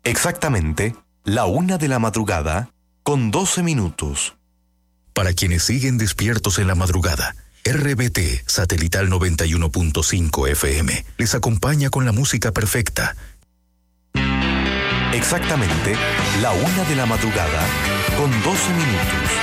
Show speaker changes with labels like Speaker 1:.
Speaker 1: Exactamente, la 1:00 a.m, con 12 minutos.
Speaker 2: Para quienes siguen despiertos en la madrugada, RBT Satelital 91.5 FM les acompaña con la música perfecta.
Speaker 1: Exactamente, la 1:00 a.m, con 12 minutos.